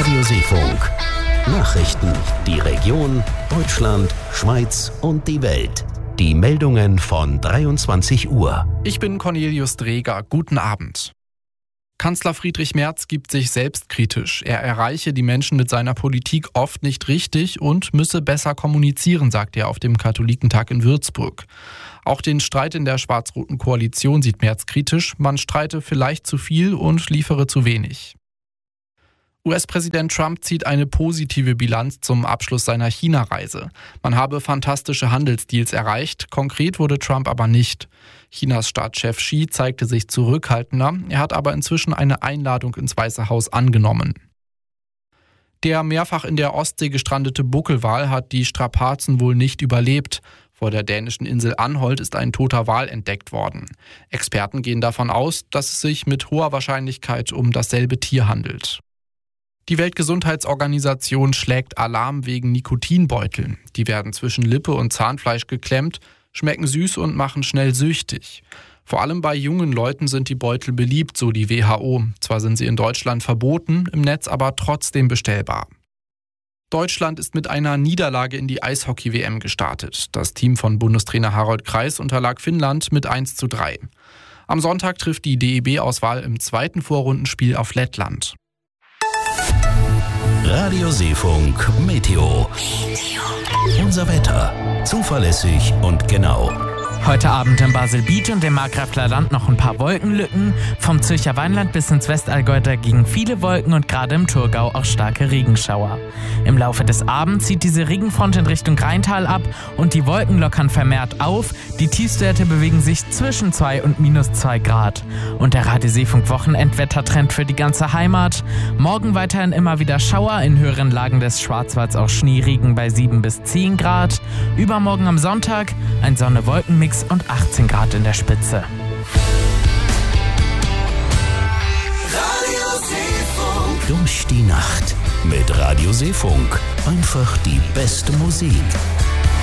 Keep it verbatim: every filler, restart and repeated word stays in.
Radio Seefunk. Nachrichten, die Region, Deutschland, Schweiz und die Welt. Die Meldungen von dreiundzwanzig Uhr. Ich bin Cornelius Dreger. Guten Abend. Kanzler Friedrich Merz gibt sich selbstkritisch. Er erreiche die Menschen mit seiner Politik oft nicht richtig und müsse besser kommunizieren, sagt er auf dem Katholikentag in Würzburg. Auch den Streit in der schwarz-roten Koalition sieht Merz kritisch. Man streite vielleicht zu viel und liefere zu wenig. U S-Präsident Trump zieht eine positive Bilanz zum Abschluss seiner China-Reise. Man habe fantastische Handelsdeals erreicht, konkret wurde Trump aber nicht. Chinas Staatschef Xi zeigte sich zurückhaltender, er hat aber inzwischen eine Einladung ins Weiße Haus angenommen. Der mehrfach in der Ostsee gestrandete Buckelwal hat die Strapazen wohl nicht überlebt. Vor der dänischen Insel Anholt ist ein toter Wal entdeckt worden. Experten gehen davon aus, dass es sich mit hoher Wahrscheinlichkeit um dasselbe Tier handelt. Die Weltgesundheitsorganisation schlägt Alarm wegen Nikotinbeuteln. Die werden zwischen Lippe und Zahnfleisch geklemmt, schmecken süß und machen schnell süchtig. Vor allem bei jungen Leuten sind die Beutel beliebt, so die W H O. Zwar sind sie in Deutschland verboten, im Netz aber trotzdem bestellbar. Deutschland ist mit einer Niederlage in die Eishockey-W M gestartet. Das Team von Bundestrainer Harald Kreis unterlag Finnland mit eins zu drei. Am Sonntag trifft die D E B-Auswahl im zweiten Vorrundenspiel auf Lettland. Radio Seefunk Meteo. Unser Wetter. Zuverlässig und genau. Heute Abend in Basel Beach und im Markgräfler Land noch ein paar Wolkenlücken. Vom Zürcher Weinland bis ins Westallgäu dagegen viele Wolken und gerade im Thurgau auch starke Regenschauer. Im Laufe des Abends zieht diese Regenfront in Richtung Rheintal ab und die Wolken lockern vermehrt auf. Die Tiefstwerte bewegen sich zwischen zwei und minus zwei Grad. Und der Radio Seefunk Wochenendwettertrend für die ganze Heimat. Morgen weiterhin immer wieder Schauer, in höheren Lagen des Schwarzwalds auch Schneeregen bei sieben bis zehn Grad. Übermorgen am Sonntag ein Sonne-Wolken-Mix und achtzehn Grad in der Spitze. Radio Seefunk. Durch die Nacht mit Radio Seefunk. Einfach die beste Musik.